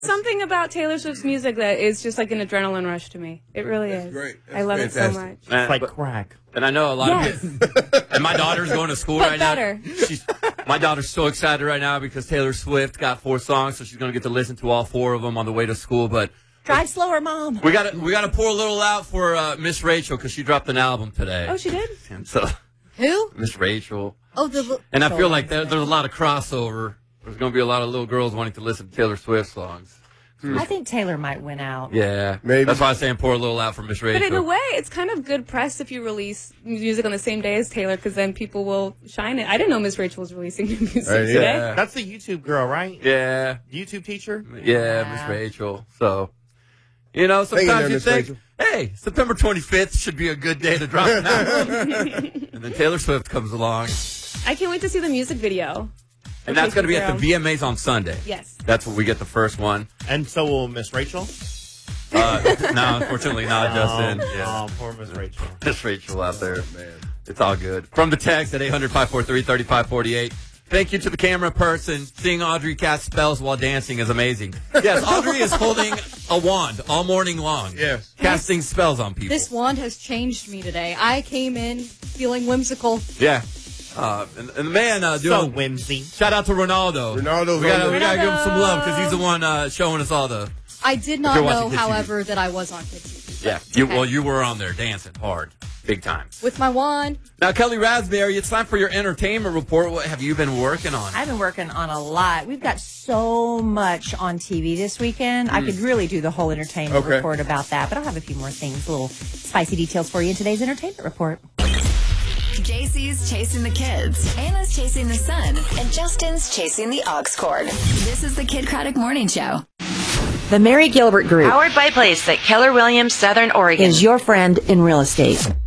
Something about Taylor Swift's music that is just like an adrenaline rush to me. It really is. Great. I love it so much. It's like crack. And I know a lot of it. And my daughter's going to school right better. now. My daughter's so excited right now because Taylor Swift got 4 songs, so she's going to get to listen to all 4 of them on the way to school. But drive slower, Mom. we got to pour a little out for Miss Rachel because she dropped an album today. Oh, she did? And so Who? Miss Rachel. Oh, And I feel like there's a lot of crossover. There's going to be a lot of little girls wanting to listen to Taylor Swift songs. I think Taylor might win out. Yeah, maybe. That's why I'm saying pour a little out for Miss Rachel. But in a way, it's kind of good press if you release music on the same day as Taylor, because then people will shine it. I didn't know Miss Rachel was releasing new music today. Yeah. That's the YouTube girl, right? Yeah. YouTube teacher? Yeah, Miss Rachel. So, you know, sometimes you think, hey, September 25th should be a good day to drop an album. And then Taylor Swift comes along. I can't wait to see the music video. And that's going to be at the VMAs on Sunday. Yes. That's where we get the first one. And so will Miss Rachel? No, unfortunately not, Justin. Yeah. Oh, poor Miss Rachel. Miss Rachel out there. Man. It's all good. From the text at 800-543-3548. Thank you to the camera person. Seeing Audrey cast spells while dancing is amazing. Yes, Audrey is holding a wand all morning long. Yes. Casting spells on people. This wand has changed me today. I came in feeling whimsical. Yeah. And the man doing So whimsy. Shout out to Ronaldo. Ronaldo's we gotta on there. give him some love because he's the one showing us all the. I did not you're watching know, Kids however, that I was on Kids TV. Yeah. You were on there dancing hard, big time. With my wand. Now, Kelly Raspberry, it's time for your entertainment report. What have you been working on? I've been working on a lot. We've got so much on TV this weekend. I could really do the whole entertainment report about that, but I'll have a few more things, little spicy details for you in today's entertainment report. JC's chasing the kids, Anna's chasing the sun, and Justin's chasing the aux cord. This is the Kid Craddock Morning Show. The Mary Gilbert Group, Powered by Place at Keller Williams, Southern Oregon, is your friend in real estate.